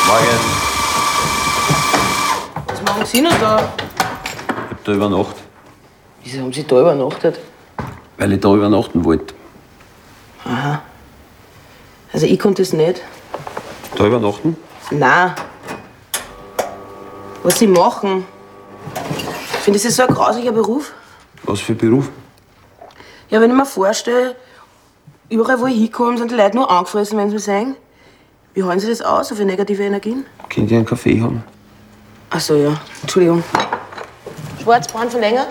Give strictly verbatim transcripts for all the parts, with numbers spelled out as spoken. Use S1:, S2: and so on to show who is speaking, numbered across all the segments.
S1: Morgen.
S2: Was machen Sie noch da?
S1: Ich hab da übernachtet.
S2: Wieso haben Sie da übernachtet?
S1: Weil ich da übernachten wollte.
S2: Aha. Also ich konnte es nicht.
S1: Da übernachten?
S2: Nein. Was Sie machen? Ich finde, das ist so ein grauslicher Beruf.
S1: Was für Beruf?
S2: Ja, wenn ich mir vorstelle, überall wo ich hinkomme, sind die Leute nur angefressen, wenn sie mich sehen. Wie halten Sie das aus, so für negative Energien?
S1: Könnt ihr einen Kaffee haben?
S2: Ach so, ja. Entschuldigung. Schwarzbraun verlängert?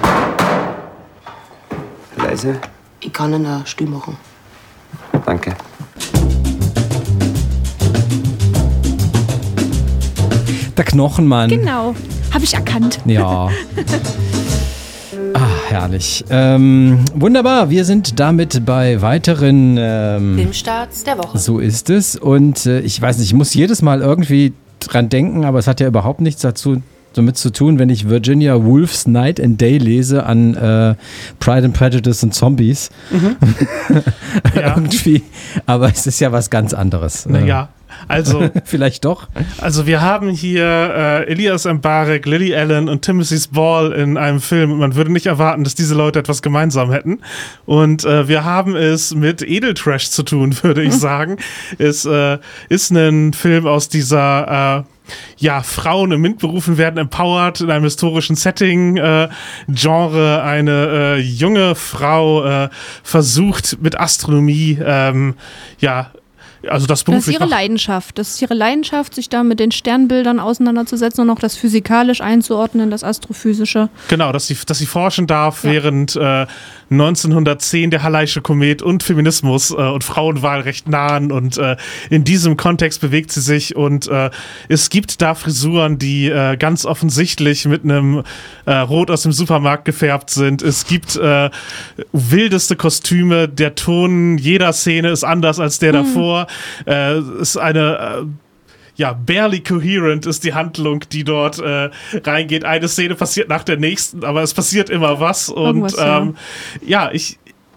S1: Leise?
S2: Ich kann Ihnen eine Stimme machen.
S1: Danke.
S3: Der Knochenmann.
S4: Genau, habe ich erkannt.
S3: Ja. Ah, herrlich. Ähm, wunderbar, wir sind damit bei weiteren ähm,
S5: Filmstarts der Woche.
S3: So ist es. Und äh, ich weiß nicht, ich muss jedes Mal irgendwie dran denken, aber es hat ja überhaupt nichts dazu damit zu tun, wenn ich Virginia Woolf's Night and Day lese an äh, Pride and Prejudice und Zombies.
S6: Mhm. Ja.
S3: Irgendwie. Aber es ist ja was ganz anderes.
S6: Naja, also
S3: vielleicht doch.
S6: Also wir haben hier äh, Elias Mbarek, Lily Allen und Timothy Spall in einem Film. Man würde nicht erwarten, dass diese Leute etwas gemeinsam hätten. Und äh, wir haben es mit Edeltrash zu tun, würde ich sagen. Es äh, ist ein Film aus dieser äh, ja, Frauen in MINT-Berufen werden empowered in einem historischen Setting, äh, Genre, eine äh, junge Frau äh, versucht mit Astronomie, ähm, ja, also das beruflich.
S4: Das ist ihre
S6: noch-
S4: Leidenschaft. Das ist ihre Leidenschaft, sich da mit den Sternbildern auseinanderzusetzen und auch das physikalisch einzuordnen, das Astrophysische.
S6: Genau, dass sie, dass sie forschen darf,
S4: Ja.
S6: während äh, neunzehnhundertzehn der Halleische Komet und Feminismus äh, und Frauenwahlrecht nahen und äh, in diesem Kontext bewegt sie sich und äh, es gibt da Frisuren, die äh, ganz offensichtlich mit einem äh, Rot aus dem Supermarkt gefärbt sind. Es gibt äh, wildeste Kostüme, der Ton jeder Szene ist anders als der davor. Äh, es ist eine... Äh, Ja, barely coherent ist die Handlung, die dort äh, reingeht. Eine Szene passiert nach der nächsten, aber es passiert immer was. Und
S4: Irgendwas, ja.
S6: ähm, ja, ich,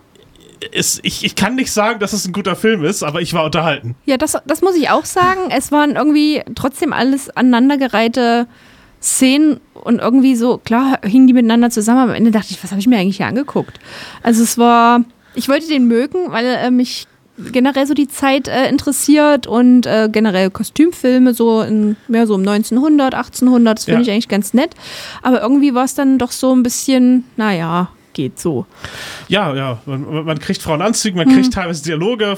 S6: es, ich, ich kann nicht sagen, dass es ein guter Film ist, aber ich war unterhalten.
S4: Ja, das, das muss ich auch sagen. Es waren irgendwie trotzdem alles aneinandergereihte Szenen und irgendwie so, klar, hingen die miteinander zusammen, aber am Ende dachte ich, was habe ich mir eigentlich hier angeguckt? Also es war, ich wollte den mögen, weil äh, mich generell so die Zeit äh, interessiert und äh, generell Kostümfilme so in mehr so um neunzehnhundert, achtzehnhundert, das finde
S6: Ja.
S4: ich eigentlich ganz nett. Aber irgendwie war es dann doch so ein bisschen, naja, geht so.
S6: Ja, ja, man, man kriegt Frauenanzüge, man kriegt teilweise Dialoge